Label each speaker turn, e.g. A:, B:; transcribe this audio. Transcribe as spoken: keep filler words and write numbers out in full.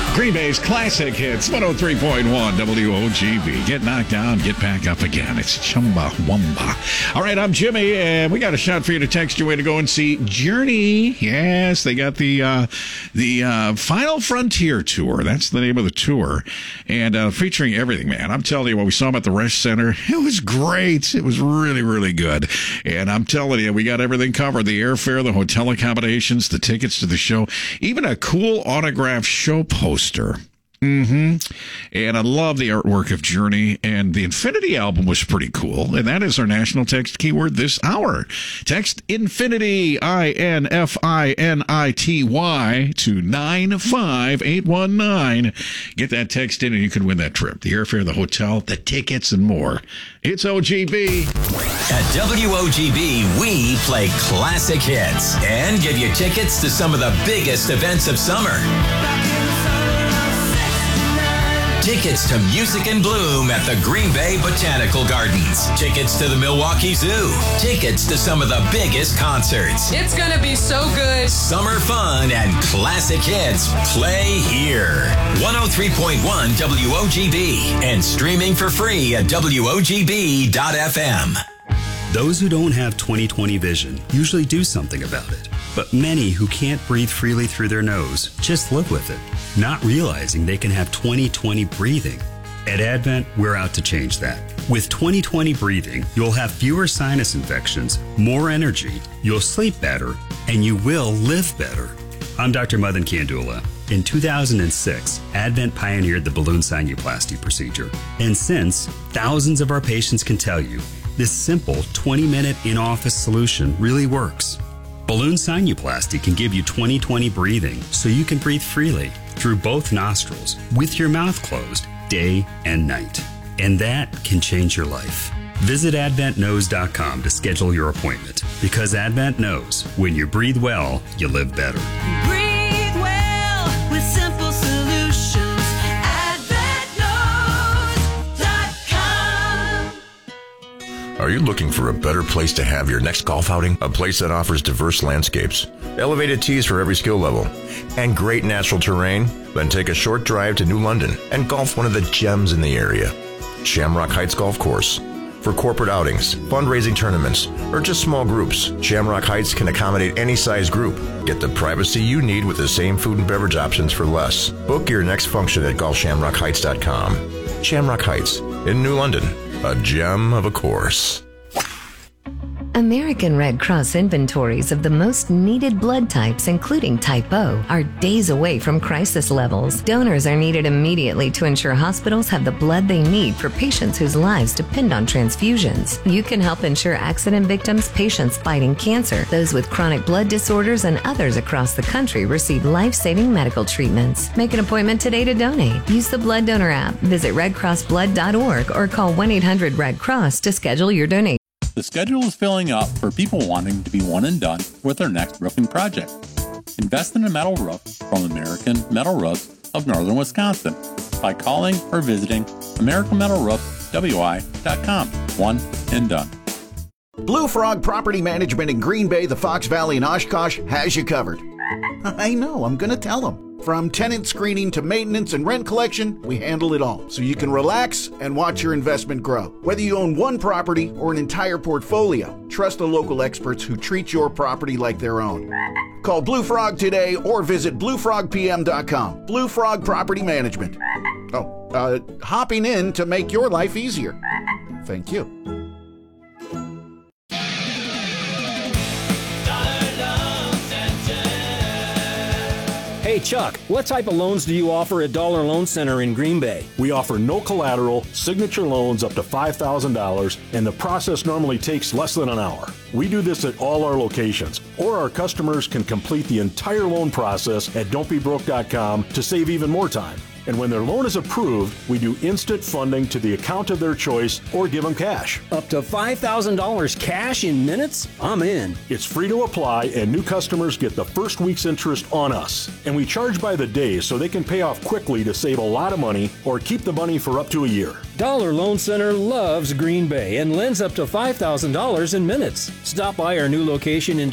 A: Green Bay's classic hits, one oh three point one W O G B. Get knocked down, get back up again. It's Chumbawamba. All right, I'm Jimmy, and we got a shot for you to text your way to go and see Journey. Yes, they got the uh, the uh, Final Frontier Tour. That's the name of the tour, and uh, featuring everything, man. I'm telling you, when we saw them at the Resch Center, it was great. It was really, really good. And I'm telling you, we got everything covered. The airfare, the hotel accommodations, the tickets to the show, even a cool autographed show poster. Mm-hmm. And I love the artwork of Journey, and the Infinity album was pretty cool. And that is our national text keyword this hour. Text Infinity, I N F I N I T Y, to nine five eight one nine. Get that text in and you can win that trip. The airfare, the hotel, the tickets, and more. It's O G B.
B: At W O G B, we play classic hits and give you tickets to some of the biggest events of summer. Tickets to Music in Bloom at the Green Bay Botanical Gardens. Tickets to the Milwaukee Zoo. Tickets to some of the biggest concerts.
C: It's gonna be so good.
B: Summer fun and classic hits play here. one oh three point one W O G B and streaming for free at W O G B dot F M.
D: Those who don't have twenty twenty vision usually do something about it. But many who can't breathe freely through their nose just live with it, not realizing they can have twenty twenty breathing. At Advent, we're out to change that. With twenty twenty breathing, you'll have fewer sinus infections, more energy, you'll sleep better, and you will live better. I'm Doctor Madan Kandula. In two thousand six, Advent pioneered the balloon sinuplasty procedure. And since, thousands of our patients can tell you, this simple twenty-minute in-office solution really works. Balloon sinuplasty can give you twenty twenty breathing so you can breathe freely through both nostrils with your mouth closed day and night. And that can change your life. Visit advent knows dot com to schedule your appointment, because Advent knows when you breathe well, you live better.
E: Breathe well with simple solutions. advent knows dot com.
F: Are you looking for a better place to have your next golf outing? A place that offers diverse landscapes, elevated tees for every skill level, and great natural terrain? Then take a short drive to New London and golf one of the gems in the area. Shamrock Heights Golf Course. For corporate outings, fundraising tournaments, or just small groups, Shamrock Heights can accommodate any size group. Get the privacy you need with the same food and beverage options for less. Book your next function at golf shamrock heights dot com. Shamrock Heights in New London. A gem of a course.
G: American Red Cross inventories of the most needed blood types, including Type O, are days away from crisis levels. Donors are needed immediately to ensure hospitals have the blood they need for patients whose lives depend on transfusions. You can help ensure accident victims, patients fighting cancer, those with chronic blood disorders, and others across the country receive life-saving medical treatments. Make an appointment today to donate. Use the Blood Donor app, visit red cross blood dot org, or call one eight hundred red cross to schedule your donation.
H: The schedule is filling up for people wanting to be one and done with their next roofing project. Invest in a metal roof from American Metal Roofs of Northern Wisconsin by calling or visiting american metal roof w i dot com. One and done.
I: Blue Frog Property Management in Green Bay, the Fox Valley, and Oshkosh has you covered. I know, I'm going to tell them. From tenant screening to maintenance and rent collection, we handle it all, so you can relax and watch your investment grow. Whether you own one property or an entire portfolio, trust the local experts who treat your property like their own. Call Blue Frog today or visit blue frog p m dot com. Blue Frog Property Management. Oh, uh, hopping in to make your life easier. Thank you.
J: Hey Chuck, what type of loans do you offer at Dollar Loan Center in Green Bay?
K: We offer no collateral, signature loans up to five thousand dollars, and the process normally takes less than an hour. We do this at all our locations, or our customers can complete the entire loan process at don't be broke dot com to save even more time. And when their loan is approved, we do instant funding to the account of their choice or give them cash.
J: Up to five thousand dollars cash in minutes? I'm in.
K: It's free to apply, and new customers get the first week's interest on us. And we charge by the day so they can pay off quickly to save a lot of money or keep the money for up to a year.
J: Dollar Loan Center loves Green Bay and lends up to five thousand dollars in minutes. Stop by our new location in